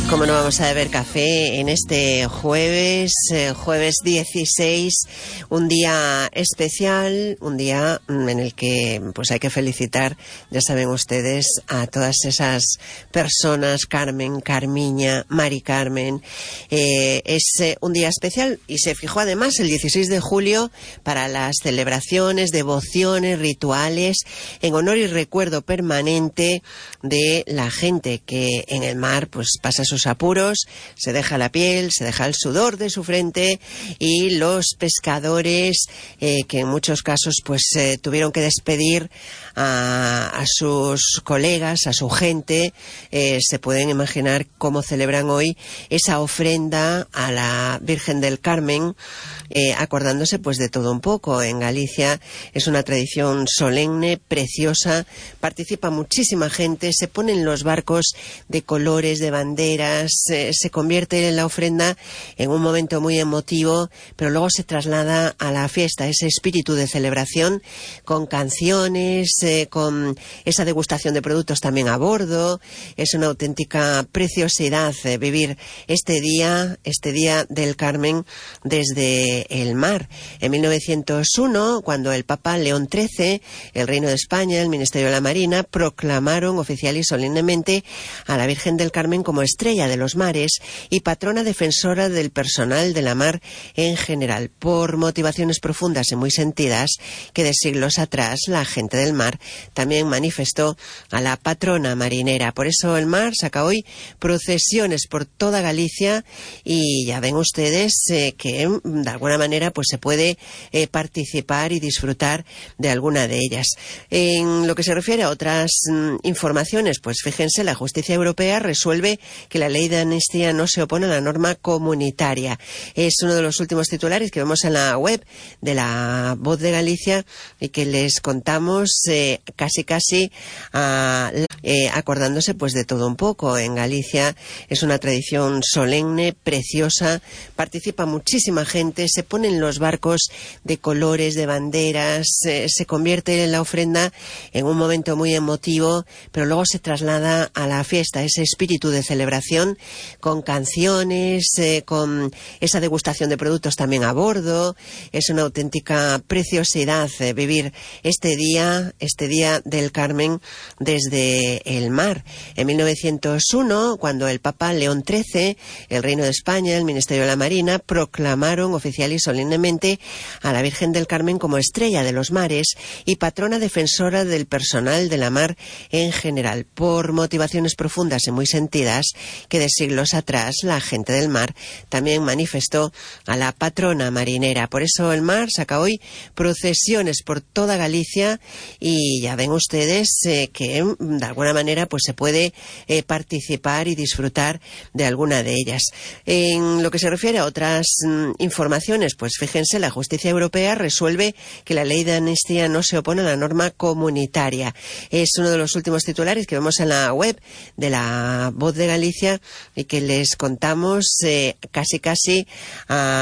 Como no vamos a beber café en este jueves 16, un día especial, un día en el que pues hay que felicitar, ya saben ustedes, a todas esas personas, Carmen, Carmiña, Mari Carmen. Es un día especial y se fijó además el 16 de julio para las celebraciones, devociones, rituales, en honor y recuerdo permanente de la gente que en el mar pues pasa sus apuros, se deja la piel, se deja el sudor de su frente, y los pescadores que en muchos casos pues tuvieron que despedir a sus colegas, a su gente. Se pueden imaginar cómo celebran hoy esa ofrenda a la Virgen del Carmen, acordándose pues de todo un poco. En Galicia es una tradición solemne, preciosa, participa muchísima gente, se ponen los barcos de colores, de banderas, se convierte en la ofrenda en un momento muy emotivo, pero luego se traslada a la fiesta, ese espíritu de celebración, con canciones, con esa degustación de productos también a bordo. Es una auténtica preciosidad vivir este día del Carmen desde el mar. En 1901, cuando el Papa León XIII, el Reino de España, el Ministerio de la Marina, proclamaron oficial y solemnemente a la Virgen del Carmen como estrella de los mares y patrona defensora del personal de la mar en general, por motivaciones profundas y muy sentidas que de siglos atrás la gente del mar también manifestó a la patrona marinera. Por eso el mar saca hoy procesiones por toda Galicia, y ya ven ustedes que de alguna manera pues se puede participar y disfrutar de alguna de ellas. En lo que se refiere a otras informaciones, pues fíjense, la justicia europea resuelve que la ley de amnistía no se opone a la norma comunitaria. Es uno de los últimos titulares que vemos en la web de La Voz de Galicia y que les contamos casi acordándose pues de todo un poco. En Galicia es una tradición solemne, preciosa, participa muchísima gente, se ponen los barcos de colores, de banderas, se convierte en la ofrenda en un momento muy emotivo, pero luego se traslada a la fiesta, ese espíritu de celebración, con canciones, con esa degustación de productos también a bordo. Es una auténtica preciosidad vivir este día del Carmen desde el mar. En 1901, cuando el Papa León XIII, el Reino de España, el Ministerio de la Marina, proclamaron oficial y solemnemente a la Virgen del Carmen como estrella de los mares y patrona defensora del personal de la mar en general, por motivaciones profundas y muy sentidas que de siglos atrás la gente del mar también manifestó a la patrona marinera. Por eso el mar saca hoy procesiones por toda Galicia, y ya ven ustedes que de alguna manera pues se puede participar y disfrutar de alguna de ellas. En lo que se refiere a otras informaciones, pues fíjense, la justicia europea resuelve que la ley de amnistía no se opone a la norma comunitaria. Es uno de los últimos titulares que vemos en la web de La Voz de Galicia y que les contamos casi